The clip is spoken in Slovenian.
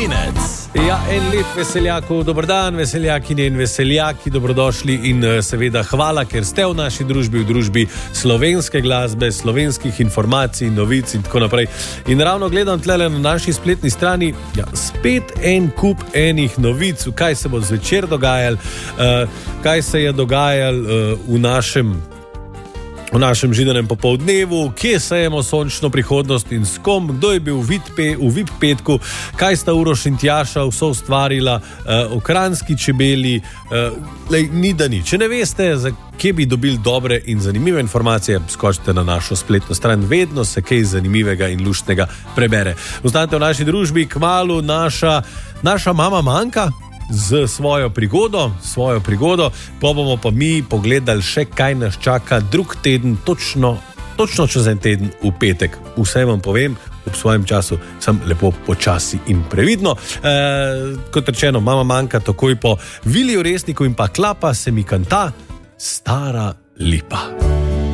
novinec. Ja, en lep veseljakov, dober dan, veseljakine in veseljaki, dobrodošli in seveda hvala, ker ste v naši družbi, v družbi slovenske glasbe, slovenskih informacij, novic in tako naprej. In ravno gledam tlele na naši spletni strani, spet en kup enih novic, kaj se bo zvečer dogajalo, kaj se je dogajalo v našem židanem popoldnevu, kje sejemo sončno prihodnost in s kom, kdo je bil v VIP petku, kaj sta Uroš in Tjaša vso ustvarila, o kranjski čebeli, ni da ni. Če ne veste, kje bi dobili dobre in zanimive informacije, skočite na našo spletno stran, vedno se kaj zanimivega in luštnega prebere. Ostanite v naši družbi, kmalu naša mama Manka z svojo prigodo, pa bomo pa mi pogledali še, kaj nas čaka drug teden, točno čez en teden v petek. Vse vam povem ob svojem času, sem lepo počasi in previdno. Kot rečeno, mama Manka takoj po Viliju Resniku in pa Klapa se mi kanta Stara lipa.